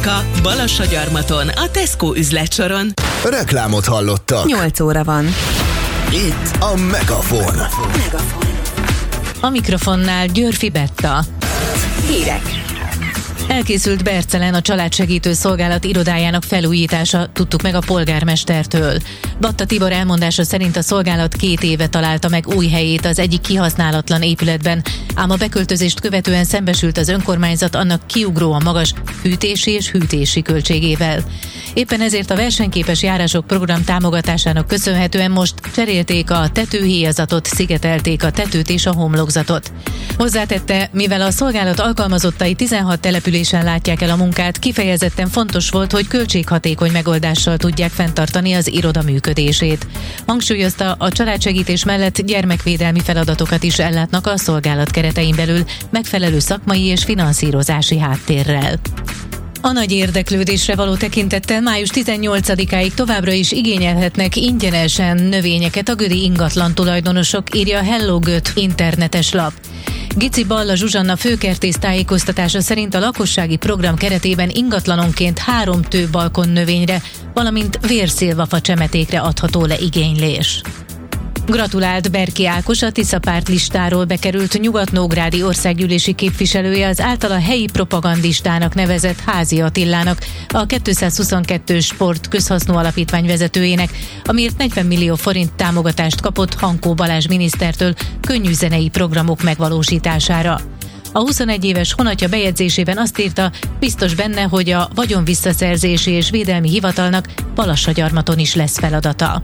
Uborka, Balassagyarmaton, a Tesco üzletsoron. Reklámot hallottak. 8 óra van. Itt a Megafon. A mikrofonnál Györfi Betta. Hírek. Elkészült Bercelen a családsegítő szolgálat irodájának felújítása, tudtuk meg a polgármestertől. Batta Tibor elmondása szerint a szolgálat 2 éve találta meg új helyét az egyik kihasználatlan épületben, ám a beköltözést követően szembesült az önkormányzat annak kiugróan magas fűtési és hűtési költségével. Éppen ezért a versenyképes járások program támogatásának köszönhetően most cserélték a tetőhéjazatot, szigetelték a tetőt és a homlokzatot. Hozzátette, mivel a szolgálat alkalmazottai 16 településen látják el a munkát, kifejezetten fontos volt, hogy költséghatékony megoldással tudják fenntartani az iroda működését. Hangsúlyozta, a családsegítés mellett gyermekvédelmi feladatokat is ellátnak a szolgálat keretein belül, megfelelő szakmai és finanszírozási háttérrel. A nagy érdeklődésre való tekintettel május 18-áig továbbra is igényelhetnek ingyenesen növényeket a gödi ingatlan tulajdonosok, írja Hello Göt internetes lap. Gici Balla Zsuzsanna főkertész tájékoztatása szerint a lakossági program keretében ingatlanonként 3 tőbalkon növényre, valamint vérszilvafa csemetékre adható le igénylés. Gratulált Berki Ákos, a Tisza párt listáról bekerült nyugat-nógrádi országgyűlési képviselője az általa helyi propagandistának nevezett Házi Attilának, a 222 Sport közhasznú alapítvány vezetőjének, amiért 40 millió forint támogatást kapott Hankó Balázs minisztertől könnyű zenei programok megvalósítására. A 21 éves honatja bejegyzésében azt írta, biztos benne, hogy a vagyonvisszaszerzési és védelmi hivatalnak Balassagyarmaton is lesz feladata.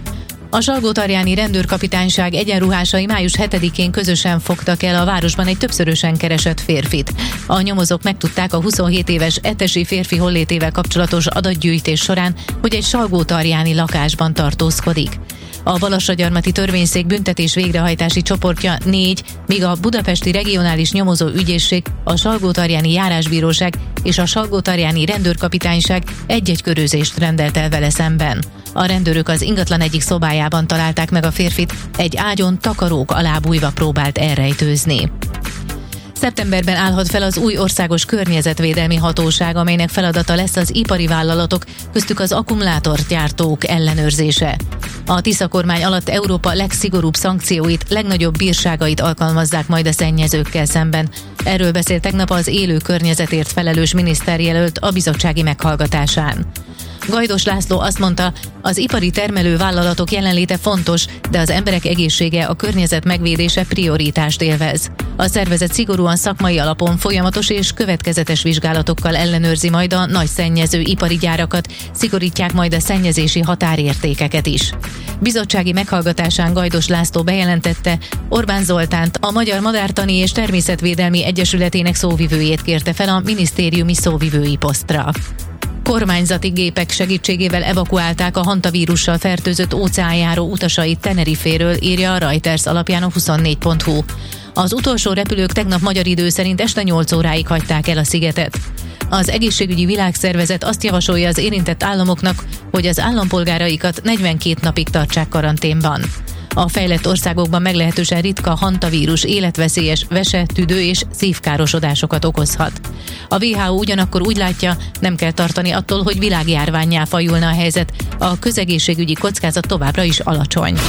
A Salgótarjáni rendőrkapitányság egyenruhásai május 7-én közösen fogtak el a városban egy többszörösen keresett férfit. A nyomozók megtudták a 27 éves etesi férfi hollétével kapcsolatos adatgyűjtés során, hogy egy salgótarjáni lakásban tartózkodik. A Balassagyarmati törvényszék büntetés végrehajtási csoportja 4, míg a Budapesti Regionális Nyomozó Ügyészség, a Salgótarjáni Járásbíróság és a Salgótarjáni Rendőrkapitányság egy-egy körözést rendelt el vele szemben. A rendőrök az ingatlan egyik szobájában találták meg a férfit, egy ágyon takarók alá bújva próbált elrejtőzni. Szeptemberben állhat fel az új országos környezetvédelmi hatóság, amelynek feladata lesz az ipari vállalatok, köztük az akkumulátorgyártók ellenőrzése. A Tisza kormány alatt Európa legszigorúbb szankcióit, legnagyobb bírságait alkalmazzák majd a szennyezőkkel szemben. Erről beszélt tegnap az élő környezetért felelős miniszterjelölt a bizottsági meghallgatásán. Gajdos László azt mondta, az ipari termelő vállalatok jelenléte fontos, de az emberek egészsége, a környezet megvédése prioritást élvez. A szervezet szigorúan szakmai alapon folyamatos és következetes vizsgálatokkal ellenőrzi majd a nagy szennyező ipari gyárakat, szigorítják majd a szennyezési határértékeket is. Bizottsági meghallgatásán Gajdos László bejelentette, Orbán Zoltánt, a Magyar Madártani és Természetvédelmi Egyesületének szóvivőjét kérte fel a minisztériumi szóvivői posztra. Kormányzati gépek segítségével evakuálták a hantavírussal fertőzött óceánjáró utasait Teneriféről, írja a Reuters alapján a 24.hu. Az utolsó repülők tegnap magyar idő szerint este 8 óráig hagyták el a szigetet. Az Egészségügyi Világszervezet azt javasolja az érintett államoknak, hogy az állampolgáraikat 42 napig tartsák karanténban. A fejlett országokban meglehetősen ritka hantavírus életveszélyes vese-, tüdő- és szívkárosodásokat okozhat. A WHO ugyanakkor úgy látja, nem kell tartani attól, hogy világjárvánnyá fajulna a helyzet, a közegészségügyi kockázat továbbra is alacsony.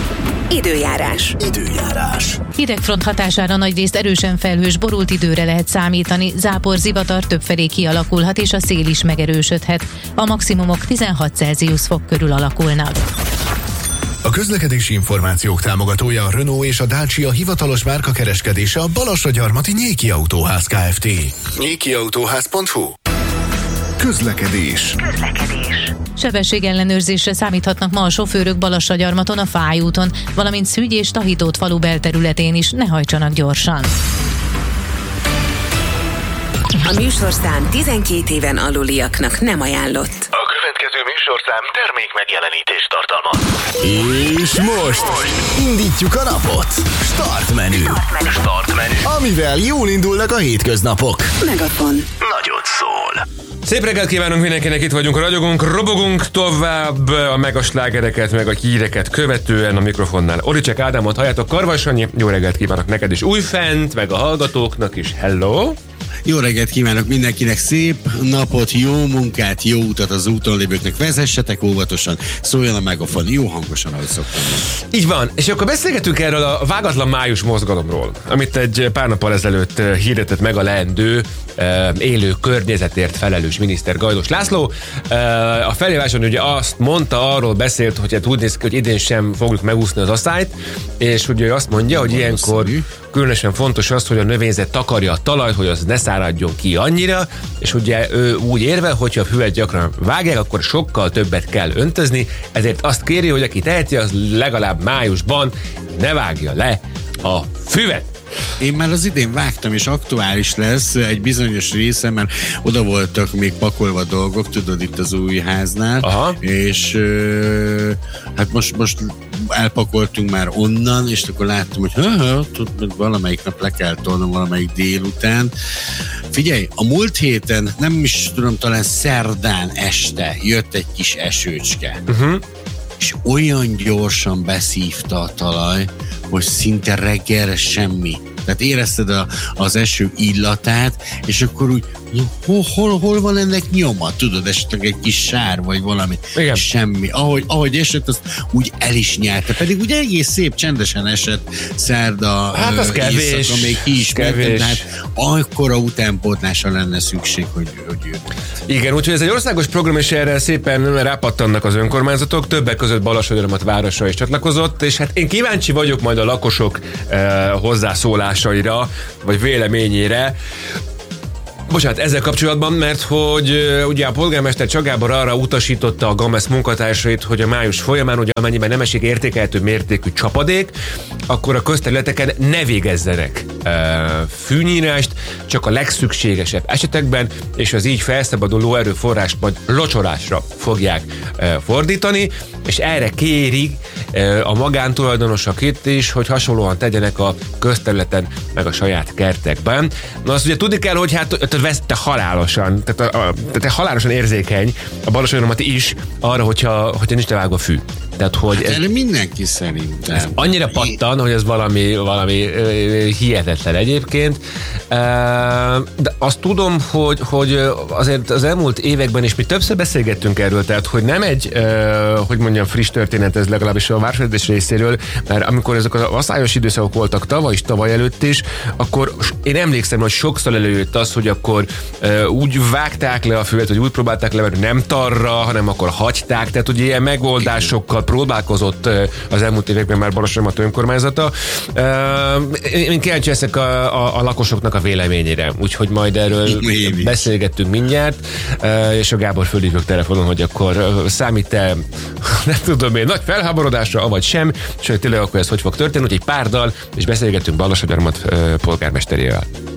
Időjárás. Hidegfront hatására nagyrészt erősen felhős, borult időre lehet számítani, zápor, zivatar többfelé kialakulhat és a szél is megerősödhet. A maximumok 16 Celsius fok körül alakulnak. A közlekedési információk támogatója a Renault és a Dacia hivatalos márkakereskedése a Balassagyarmati Nyéki Autóház Kft. nyékiautóház.hu. Közlekedés. Sebességellenőrzésre számíthatnak ma a sofőrök Balassagyarmaton, a Fáy úton, valamint Szügy és Tahitót falu belterületén is, ne hajtsanak gyorsan. A műsorszám 12 éven aluliaknak nem ajánlott. A következő műsorszám termék megjelenítést tartalmaz. És most indítjuk a napot. Start menü. Amivel jól indulnak a hétköznapok. Megafon. Nagyot szól. Szép reggelt kívánunk mindenkinek, itt vagyunk, ragyogunk, robogunk tovább a megaslágereket, meg a híreket követően a mikrofonnál. Oricsek Ádámot halljátok, Karvas Sanyi, jó reggelt kívánok neked is újfent, meg a hallgatóknak is, hello! Jó reggelt kívánok mindenkinek, szép napot, jó munkát, jó utat az úton lévőknek, vezessetek óvatosan, szóljon a megafon, jó hangosan, ahogy szoktam. Így van, és akkor beszélgetünk erről a vágatlan május mozgalomról, amit egy pár nappal ezelőtt hirdetett meg a leendő élő környezetért felelős miniszter Gajdos László. A felhíváson ugye azt mondta, arról beszélt, hogy hát úgy néz ki, hogy idén sem fogjuk megúszni az asszályt, és ugye azt mondja, hogy ilyenkor különösen fontos az, hogy a növényzet takarja a talajt, hogy az ne száradjon ki annyira, és ugye ő úgy érve, hogyha a füvet gyakran vágják, akkor sokkal többet kell öntözni, ezért azt kéri, hogy aki teheti, az legalább májusban ne vágja le a füvet. Én már az idén vágtam, és aktuális lesz egy bizonyos része, mert oda voltak még pakolva dolgok, tudod, itt az új háznál. Aha. És hát most elpakoltunk már onnan, és akkor láttam, hogy valamelyik nap le kell tolnom, valamelyik délután. Figyelj, a múlt héten, nem is tudom, talán szerdán este jött egy kis esőcske. És olyan gyorsan beszívta a talaj, hogy szinte reggelre semmi. Tehát érezted az eső illatát, és akkor úgy, hol van ennek nyoma? Tudod, esetleg egy kis sár, vagy valami. Igen. Semmi. Ahogy esett, azt úgy el is nyerte. Pedig ugye egész szép, csendesen esett szerda, hát az éjszaka, még ki is mentem, tehát akkora utánpótlásra lenne szükség, hogy jön. Igen, úgyhogy ez egy országos program, és erre szépen rápattannak az önkormányzatok, többek között Balassagyarmat városa is csatlakozott, és hát én kíváncsi vagyok majd a lakosok hozzászólásaira, vagy véleményére. Bocsánat, ezzel kapcsolatban, mert hogy ugye a polgármester Csagábor arra utasította a Gamesz munkatársait, hogy a május folyamán, ugye amennyiben nem esik értékelhető mértékű csapadék, akkor a közterületeken ne végezzenek fűnyírást, csak a legszükségesebb esetekben, és az így felszabaduló erőforrást majd locsolásra fogják fordítani, és erre kérik a magántulajdonosok is, hogy hasonlóan tegyenek a közterületen, meg a saját kertekben. Na azt ugye tudni kell, hogy hát te halálosan, te halálosan érzékeny a Balassagyarmati is arra, hogyha nincs levágva fű. Tehát, hogy hát erre mindenki szerintem. Ez annyira pattan, hogy ez valami hihetetlen egyébként. De azt tudom, hogy azért az elmúlt években, és mi többször beszélgettünk erről, tehát, hogy nem egy, hogy mondjam, friss történet ez legalábbis a városvezetés részéről, mert amikor ezek az asszályos időszakok voltak tavaly előtt is, akkor én emlékszem, hogy sokszor előjött az, hogy akkor úgy vágták le a füvet, hogy úgy próbálták levenni, nem tarra, hanem akkor hagyták, tehát ugye ilyen megoldásokkal próbálkozott az elmúlt években már Balassagyarmat önkormányzata. Én kíváncsi leszek a lakosoknak a véleményére, úgyhogy majd erről beszélgettünk mindjárt, és a Gábor fölhívjuk telefonon, hogy akkor számít-e, nem tudom én, nagy felháborodásra, avagy sem, és hogy tényleg akkor ez hogy fog történni, úgyhogy egy pár dal, és beszélgettünk Balassagyarmat polgármesterével.